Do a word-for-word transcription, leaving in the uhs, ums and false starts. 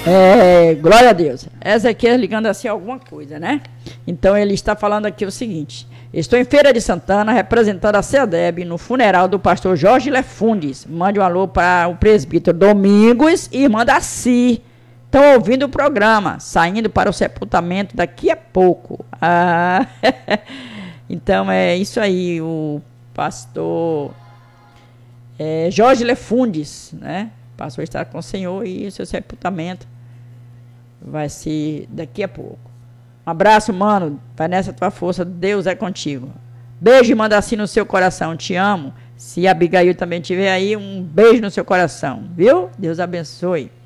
É, glória a Deus. Essa aqui é ligando assim alguma coisa, né? Então ele está falando aqui o seguinte: estou em Feira de Santana representando a CEDEB no funeral do pastor Jorge Lefundes. Mande um alô para o presbítero Domingos e irmã Daci. Estão ouvindo o programa, saindo para o sepultamento daqui a pouco. Ah, então é isso aí, o pastor é, Jorge Lefundes, né? O pastor está com o Senhor e o seu sepultamento vai ser daqui a pouco. Um abraço, mano. Vai nessa tua força. Deus é contigo. Beijo e manda assim no seu coração. Te amo. Se a Abigail também estiver aí, um beijo no seu coração. Viu? Deus abençoe.